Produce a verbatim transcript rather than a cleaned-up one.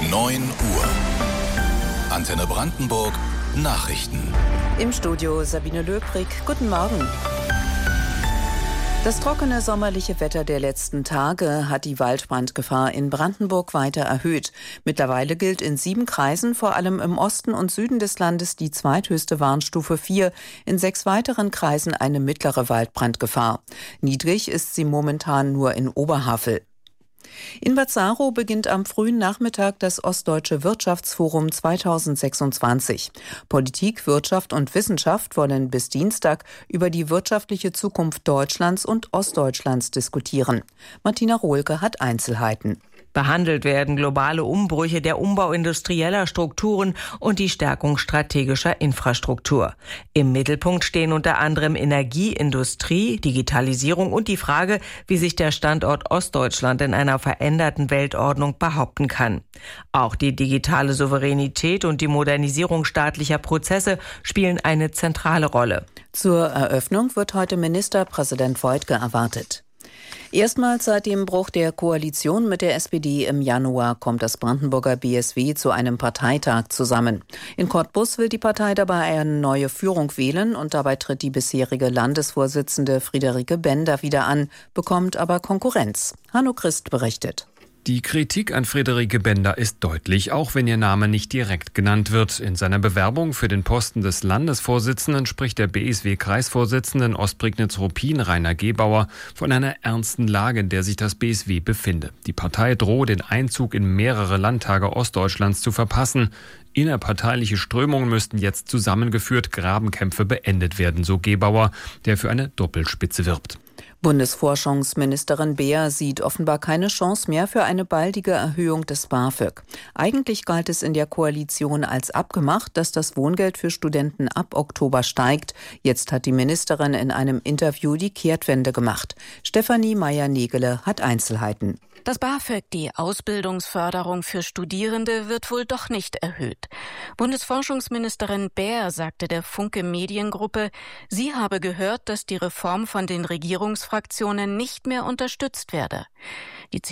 neun Uhr. Antenne Brandenburg Nachrichten. Im Studio Sabine Löbrig. Guten Morgen. Das trockene sommerliche Wetter der letzten Tage hat die Waldbrandgefahr in Brandenburg weiter erhöht. Mittlerweile gilt in sieben Kreisen, vor allem im Osten und Süden des Landes, die zweithöchste Warnstufe vier. In sechs weiteren Kreisen eine mittlere Waldbrandgefahr. Niedrig ist sie momentan nur in Oberhavel. In Bad Saro beginnt am frühen Nachmittag das Ostdeutsche Wirtschaftsforum zweitausendsechsundzwanzig. Politik, Wirtschaft und Wissenschaft wollen bis Dienstag über die wirtschaftliche Zukunft Deutschlands und Ostdeutschlands diskutieren. Martina Rohlke hat Einzelheiten. Behandelt werden globale Umbrüche, der Umbau industrieller Strukturen und die Stärkung strategischer Infrastruktur. Im Mittelpunkt stehen unter anderem Energie, Industrie, Digitalisierung und die Frage, wie sich der Standort Ostdeutschland in einer veränderten Weltordnung behaupten kann. Auch die digitale Souveränität und die Modernisierung staatlicher Prozesse spielen eine zentrale Rolle. Zur Eröffnung wird heute Ministerpräsident Woidke erwartet. Erstmals seit dem Bruch der Koalition mit der S P D im Januar kommt das Brandenburger B S W zu einem Parteitag zusammen. In Cottbus will die Partei dabei eine neue Führung wählen und dabei tritt die bisherige Landesvorsitzende Friederike Bender wieder an, bekommt aber Konkurrenz. Hanno Christ berichtet. Die Kritik an Friederike Bender ist deutlich, auch wenn ihr Name nicht direkt genannt wird. In seiner Bewerbung für den Posten des Landesvorsitzenden spricht der B S W-Kreisvorsitzenden Ostprignitz-Ruppin Rainer Gebauer von einer ernsten Lage, in der sich das B S W befinde. Die Partei drohe, den Einzug in mehrere Landtage Ostdeutschlands zu verpassen. Innerparteiliche Strömungen müssten jetzt zusammengeführt, Grabenkämpfe beendet werden, so Gebauer, der für eine Doppelspitze wirbt. Bundesforschungsministerin Beer sieht offenbar keine Chance mehr für eine baldige Erhöhung des BAföG. Eigentlich galt es in der Koalition als abgemacht, dass das Wohngeld für Studenten ab Oktober steigt. Jetzt hat die Ministerin in einem Interview die Kehrtwende gemacht. Stefanie Meyer-Negele hat Einzelheiten. Das BAföG, die Ausbildungsförderung für Studierende, wird wohl doch nicht erhöht. Bundesforschungsministerin Beer sagte der Funke Mediengruppe, sie habe gehört, dass die Reform von den Regierungsfraktionen nicht mehr unterstützt werde. Die